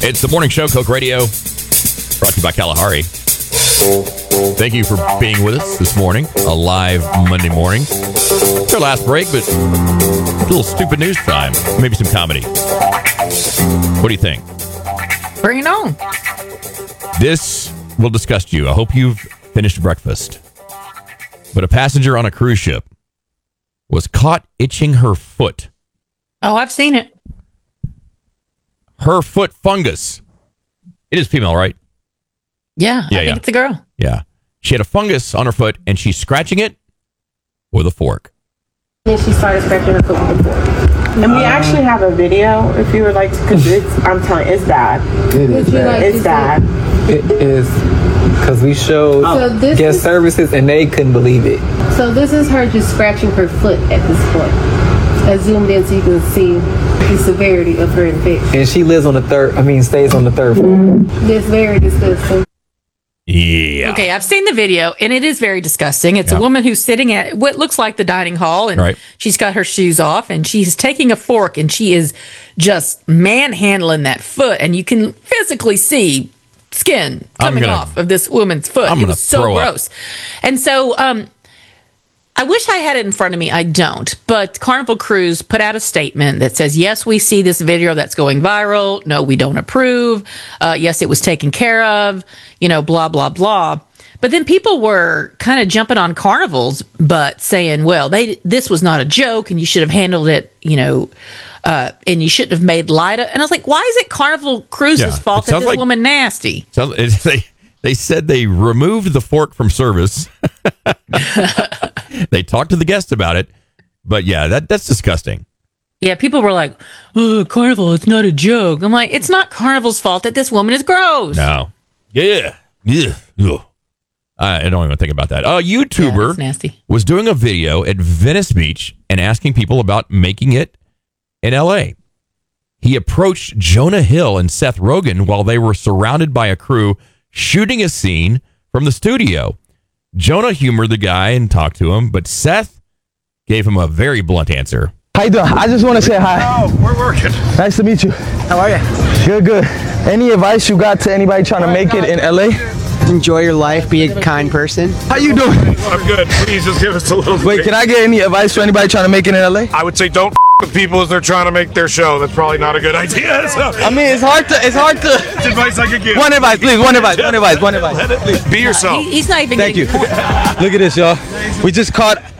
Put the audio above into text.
It's the morning show, Coke Radio, brought to you by Kalahari. Thank you for being with us this morning, a live Monday morning. It's our last break, but a little stupid news time. Maybe some comedy. What do you think? Bring it on. This will disgust you. I hope you've finished breakfast. But a passenger on a cruise ship was caught itching her foot. Oh, I've seen it. Her foot fungus. It is female, right? Yeah, I think it's a girl. Yeah. She had a fungus on her foot, and she's scratching it with a fork. And she started scratching her foot with a fork. And we actually have a video, if you would like to, because I'm telling you, it's bad. It is bad. It's bad. It is, because we showed guest services, and they couldn't believe it. So this is her just scratching her foot at this point. I zoomed in so you can see the severity of her infection. And she lives on the stays on the third floor. It's very disgusting. Yeah. Okay, I've seen the video, and it is very disgusting. It's a woman who's sitting at what looks like the dining hall, and she's got her shoes off, and she's taking a fork, and she is just manhandling that foot, and you can physically see skin coming off of this woman's foot. It was so gross. And so I wish I had it in front of me. I don't. But Carnival Cruise put out a statement that says, yes, we see this video that's going viral. No, we don't approve. Yes, it was taken care of, blah, blah, blah. But then people were kind of jumping on Carnival's butt saying, well, this was not a joke and you should have handled it, and you shouldn't have made light of it. And I was like, why is it Carnival Cruise's fault that this woman nasty? They said they removed the fork from service. They talked to the guests about it. But yeah, that's disgusting. Yeah, people were like, oh, Carnival, it's not a joke. I'm like, it's not Carnival's fault that this woman is gross. No. Yeah. Ugh. I don't even think about that. A YouTuber was doing a video at Venice Beach and asking people about making it in L.A. He approached Jonah Hill and Seth Rogen while they were surrounded by a crew shooting a scene from the studio. Jonah humored the guy and talked to him, but Seth gave him a very blunt answer. How you doing? I just want to say hi. Oh, we're working. Nice to meet you. How are you? Good. Any advice you got to anybody trying to make it in LA? Enjoy your life. Be a kind person. How you doing? I'm good. Please just give us a little. Wait, can I get any advice for anybody trying to make it in LA? I would say don't with people as they're trying to make their show. That's probably not a good idea. So. I mean, it's hard to. It's advice I could give. One advice, please. One advice. Please. Be yourself. He's not even. Thank you. Look at this, y'all. We just caught